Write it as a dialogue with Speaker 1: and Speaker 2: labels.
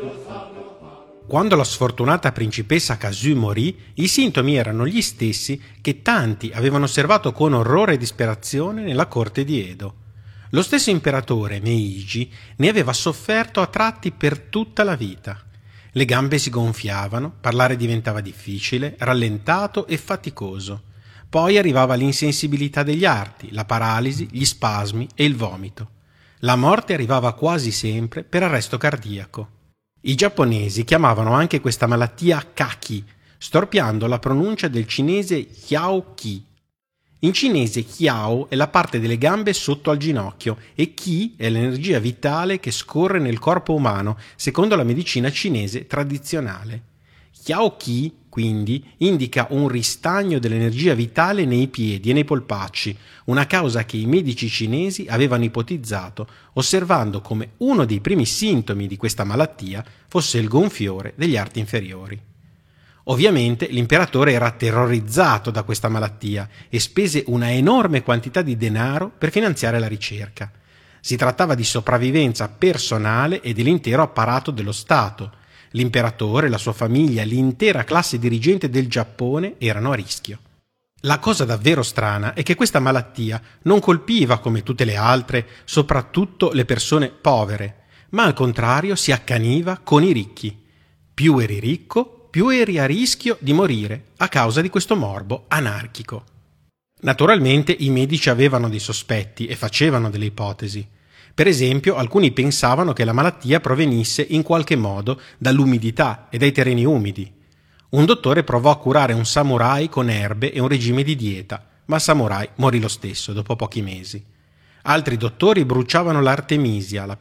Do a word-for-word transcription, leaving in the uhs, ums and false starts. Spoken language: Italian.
Speaker 1: Quando la sfortunata principessa Kazu morì, i sintomi erano gli stessi che tanti avevano osservato con orrore e disperazione nella corte di Edo. Lo stesso imperatore, Meiji, ne aveva sofferto a tratti per tutta la vita. Le gambe si gonfiavano, parlare diventava difficile, rallentato e faticoso. Poi arrivava l'insensibilità degli arti, la paralisi, gli spasmi e il vomito. La morte arrivava quasi sempre per arresto cardiaco. I giapponesi chiamavano anche questa malattia kaki, storpiando la pronuncia del cinese Qiao-Qi. In cinese Qiao è la parte delle gambe sotto al ginocchio e Qi è l'energia vitale che scorre nel corpo umano, secondo la medicina cinese tradizionale. Qiao-Qi, quindi, indica un ristagno dell'energia vitale nei piedi e nei polpacci, una causa che i medici cinesi avevano ipotizzato, osservando come uno dei primi sintomi di questa malattia fosse il gonfiore degli arti inferiori. Ovviamente l'imperatore era terrorizzato da questa malattia e spese una enorme quantità di denaro per finanziare la ricerca. Si trattava di sopravvivenza personale e dell'intero apparato dello Stato. L'imperatore, la sua famiglia, l'intera classe dirigente del Giappone erano a rischio. La cosa davvero strana è che questa malattia non colpiva, come tutte le altre, soprattutto le persone povere, ma al contrario si accaniva con i ricchi. Più eri ricco, più eri a rischio di morire a causa di questo morbo anarchico. Naturalmente i medici avevano dei sospetti e facevano delle ipotesi. Per esempio, alcuni pensavano che la malattia provenisse in qualche modo dall'umidità e dai terreni umidi. Un dottore provò a curare un samurai con erbe e un regime di dieta, ma il samurai morì lo stesso dopo pochi mesi. Altri dottori bruciavano l'artemisia, la